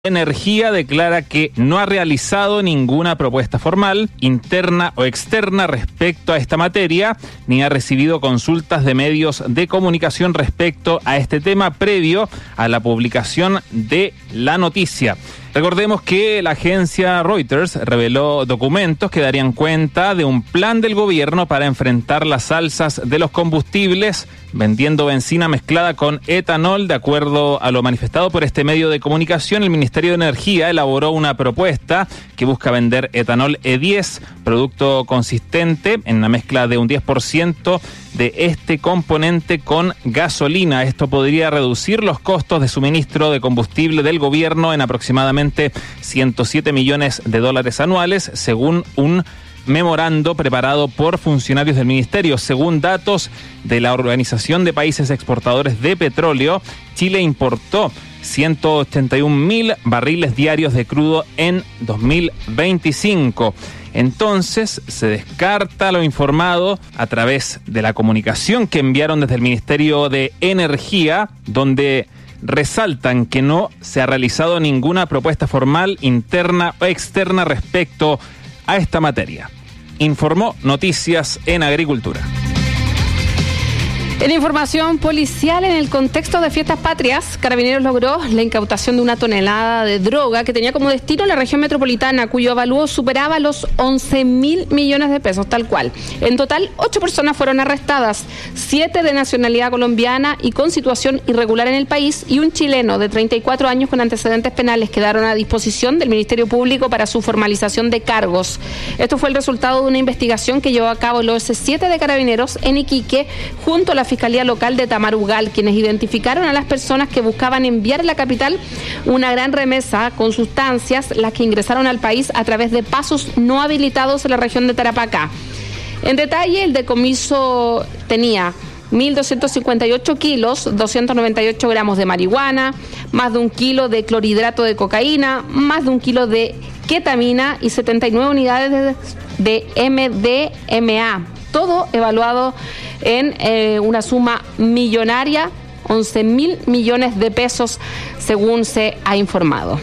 Energía declara que no ha realizado ninguna propuesta formal, interna o externa respecto a esta materia, ni ha recibido consultas de medios de comunicación respecto a este tema previo a la publicación de la noticia. Recordemos que la agencia Reuters reveló documentos que darían cuenta de un plan del gobierno para enfrentar las alzas de los combustibles, vendiendo benzina mezclada con etanol. De acuerdo a lo manifestado por este medio de comunicación, el Ministerio de Energía elaboró una propuesta que busca vender etanol E10, producto consistente en una mezcla de un 10% de este componente con gasolina. Esto podría reducir los costos de suministro de combustible del gobierno en aproximadamente $107 millones anuales, según un memorando preparado por funcionarios del ministerio. Según datos de la Organización de Países Exportadores de Petróleo, Chile importó 181.000 barriles diarios de crudo en 2025. Entonces, se descarta lo informado a través de la comunicación que enviaron desde el Ministerio de Energía, donde resaltan que no se ha realizado ninguna propuesta formal, interna o externa respecto a esta materia. Informó Noticias en Agricultura. En información policial, en el contexto de fiestas patrias, Carabineros logró la incautación de una tonelada de droga que tenía como destino la región metropolitana, cuyo avalúo superaba los 11.000 millones de pesos, tal cual. En total, 8 personas fueron arrestadas, 7 de nacionalidad colombiana y con situación irregular en el país, y un chileno de 34 años con antecedentes penales quedaron a disposición del Ministerio Público para su formalización de cargos. Esto fue el resultado de una investigación que llevó a cabo el OS7 de Carabineros en Iquique, junto a la Fiscalía Local de Tamarugal, quienes identificaron a las personas que buscaban enviar a la capital una gran remesa con sustancias, las que ingresaron al país a través de pasos no habilitados en la región de Tarapacá. En detalle, el decomiso tenía 1.258 kilos, 298 gramos de marihuana, más de 1 kilo de clorhidrato de cocaína, más de 1 kilo de ketamina y 79 unidades de MDMA. Todo evaluado en una suma millonaria, 11.000 millones de pesos, según se ha informado.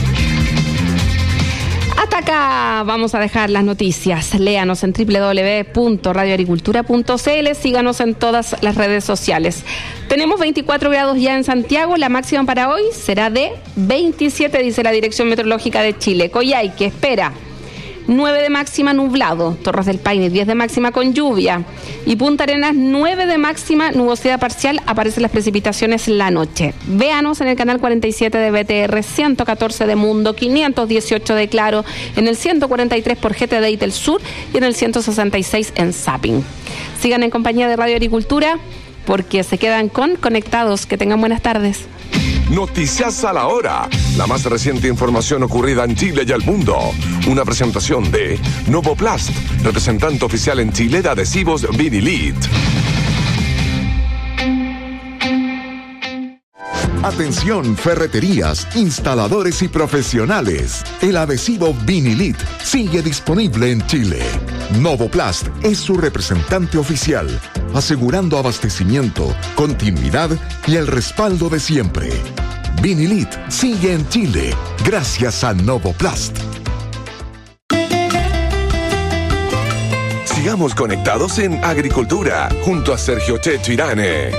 Hasta acá vamos a dejar las noticias. Léanos en www.radioagricultura.cl, síganos en todas las redes sociales. Tenemos 24 grados ya en Santiago, la máxima para hoy será de 27, dice la Dirección Meteorológica de Chile. Coyhaique espera 9 de máxima nublado, Torres del Paine 10 de máxima con lluvia y Punta Arenas 9 de máxima, nubosidad parcial, aparecen las precipitaciones en la noche. Véanos en el canal 47 de BTR, 114 de Mundo, 518 de Claro, en el 143 por GTD y del Sur y en el 166 en Zapping. Sigan en compañía de Radio Agricultura porque se quedan conectados. Que tengan buenas tardes. Noticias a la hora. La más reciente información ocurrida en Chile y el mundo. Una presentación de Novoplast, representante oficial en Chile de adhesivos Vinilit. Atención, ferreterías, instaladores y profesionales. El adhesivo Vinilit sigue disponible en Chile. Novoplast es su representante oficial, asegurando abastecimiento, continuidad y el respaldo de siempre. Vinilit sigue en Chile gracias a Novoplast. Sigamos conectados en Agricultura junto a Sergio Checho Irane.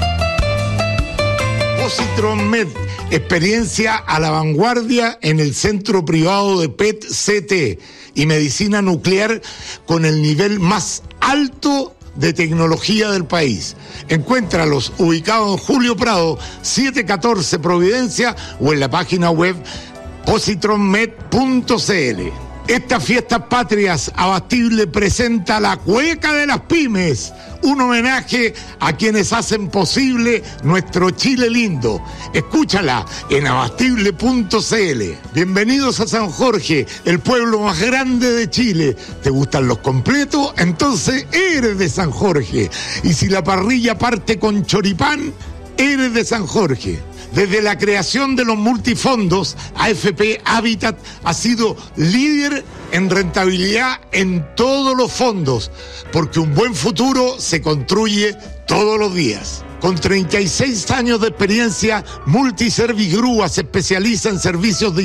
Positron Med, experiencia a la vanguardia en el centro privado de PET-CT y medicina nuclear con el nivel más alto de tecnología del país. Encuéntralos ubicados en Julio Prado, 714 Providencia o en la página web positronmed.cl. Estas fiestas patrias, Abastible presenta la Cueca de las Pymes, un homenaje a quienes hacen posible nuestro Chile lindo. Escúchala en abastible.cl. Bienvenidos a San Jorge, el pueblo más grande de Chile. ¿Te gustan los completos? Entonces eres de San Jorge. Y si la parrilla parte con choripán, eres de San Jorge. Desde la creación de los multifondos, AFP Habitat ha sido líder en rentabilidad en todos los fondos, porque un buen futuro se construye todos los días. con 36 años de experiencia, Multiservice Grúa se especializa en servicios de